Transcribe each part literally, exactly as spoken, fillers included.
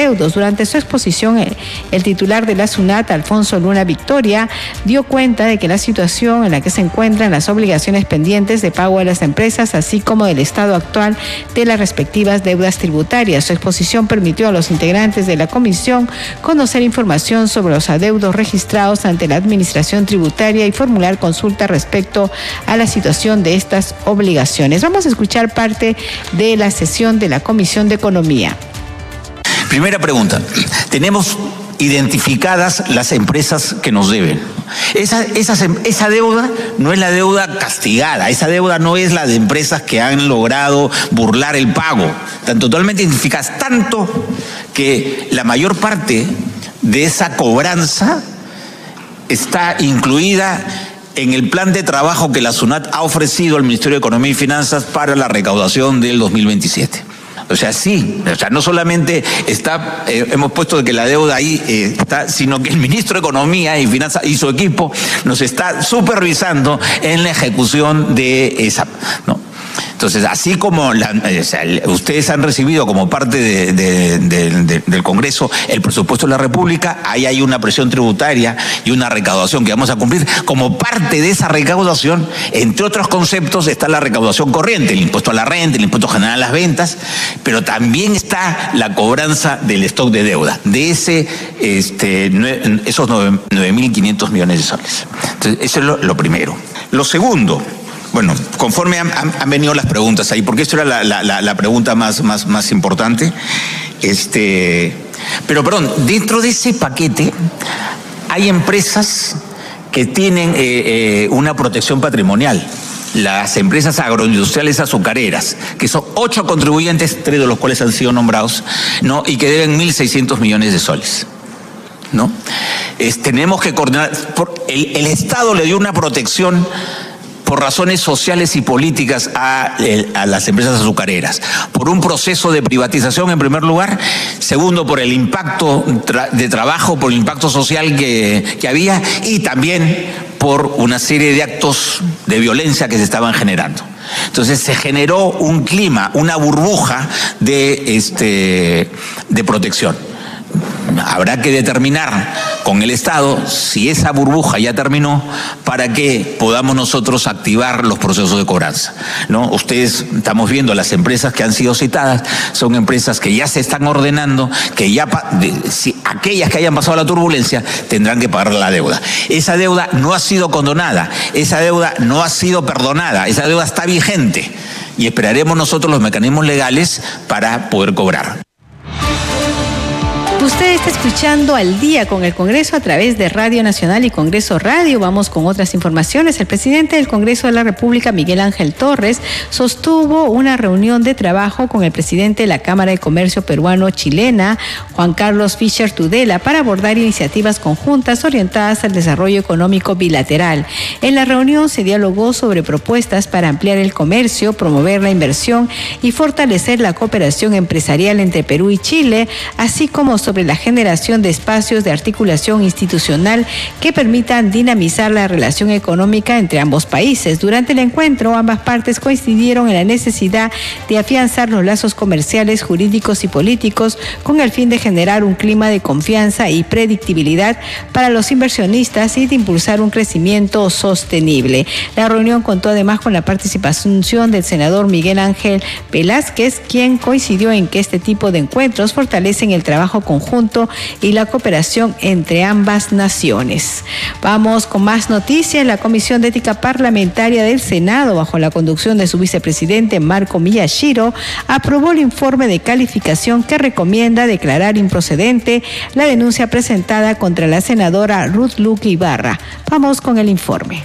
adeudos. Durante su exposición, el, el titular de la SUNAT, Alfonso Luna Victoria, dio cuenta de que la situación en la que se encuentran las obligaciones pendientes de pago a las empresas, así como del estado actual de las respectivas deudas tributarias. Su exposición permitió a los integrantes de la comisión conocer información sobre los adeudos registrados ante la Administración Tributaria y formular consulta respecto a la situación de estas obligaciones. Vamos a escuchar parte de la sesión de la Comisión de Economía. Primera pregunta. Tenemos identificadas las empresas que nos deben. Esa, esa, esa deuda no es la deuda castigada, esa deuda no es la de empresas que han logrado burlar el pago. Están totalmente identificadas, tanto que la mayor parte de esa cobranza está incluida en el plan de trabajo que la SUNAT ha ofrecido al Ministerio de Economía y Finanzas para la recaudación del dos mil veintisiete. O sea, sí, o sea, no solamente está, eh, hemos puesto de que la deuda ahí eh, está, sino que el ministro de Economía y Finanzas y su equipo nos está supervisando en la ejecución de esa, ¿no? Entonces, así como la, o sea, ustedes han recibido como parte de, de, de, de, del Congreso el presupuesto de la República, ahí hay una presión tributaria y una recaudación que vamos a cumplir. Como parte de esa recaudación, entre otros conceptos, está la recaudación corriente, el impuesto a la renta, el impuesto general a las ventas, pero también está la cobranza del stock de deuda, de ese, este, esos nueve mil quinientos millones de soles. Entonces, eso es lo, lo primero. Lo segundo, bueno, conforme han, han, han venido las preguntas ahí, porque esto era la, la, la pregunta más, más, más importante, este, pero perdón, dentro de ese paquete hay empresas que tienen eh, eh, una protección patrimonial. Las empresas agroindustriales azucareras, que son ocho contribuyentes, tres de los cuales han sido nombrados, ¿no? Y que deben mil seiscientos millones de soles, ¿no? Es, tenemos que coordinar, por, el, el Estado le dio una protección por razones sociales y políticas a, a las empresas azucareras, por un proceso de privatización en primer lugar, segundo por el impacto tra- de trabajo, por el impacto social que, que había y también por una serie de actos de violencia que se estaban generando. Entonces se generó un clima, una burbuja de, este, de protección. Habrá que determinar con el Estado si esa burbuja ya terminó para que podamos nosotros activar los procesos de cobranza, ¿no? Ustedes, estamos viendo las empresas que han sido citadas, son empresas que ya se están ordenando, que ya, de, si, aquellas que hayan pasado la turbulencia tendrán que pagar la deuda. Esa deuda no ha sido condonada, esa deuda no ha sido perdonada, esa deuda está vigente y esperaremos nosotros los mecanismos legales para poder cobrar. Usted está escuchando Al Día con el Congreso a través de Radio Nacional y Congreso Radio. Vamos con otras informaciones. El presidente del Congreso de la República, Miguel Ángel Torres, sostuvo una reunión de trabajo con el presidente de la Cámara de Comercio Peruano-Chilena, Juan Carlos Fischer Tudela, para abordar iniciativas conjuntas orientadas al desarrollo económico bilateral. En la reunión se dialogó sobre propuestas para ampliar el comercio, promover la inversión y fortalecer la cooperación empresarial entre Perú y Chile, así como sobre la generación de espacios de articulación institucional que permitan dinamizar la relación económica entre ambos países. Durante el encuentro, ambas partes coincidieron en la necesidad de afianzar los lazos comerciales, jurídicos y políticos con el fin de generar un clima de confianza y predictibilidad para los inversionistas y de impulsar un crecimiento sostenible. La reunión contó además con la participación del senador Miguel Ángel Velázquez, quien coincidió en que este tipo de encuentros fortalecen el trabajo conjunto y la cooperación entre ambas naciones. Vamos con más noticias. La Comisión de Ética Parlamentaria del Senado, bajo la conducción de su vicepresidente Marco Miyashiro, aprobó el informe de calificación que recomienda declarar improcedente la denuncia presentada contra la senadora Ruth Luque Ibarra. Vamos con el informe.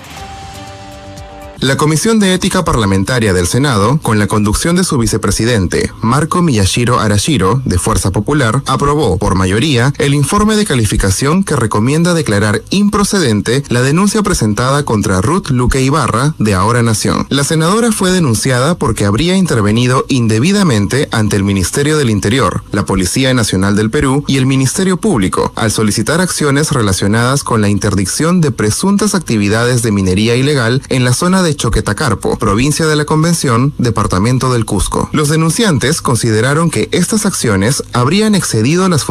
La Comisión de Ética Parlamentaria del Senado, con la conducción de su vicepresidente, Marco Miyashiro Arashiro, de Fuerza Popular, aprobó, por mayoría, el informe de calificación que recomienda declarar improcedente la denuncia presentada contra Ruth Luque Ibarra, de Ahora Nación. La senadora fue denunciada porque habría intervenido indebidamente ante el Ministerio del Interior, la Policía Nacional del Perú y el Ministerio Público, al solicitar acciones relacionadas con la interdicción de presuntas actividades de minería ilegal en la zona de Choquetacarpo, provincia de la Convención, departamento del Cusco. Los denunciantes consideraron que estas acciones habrían excedido las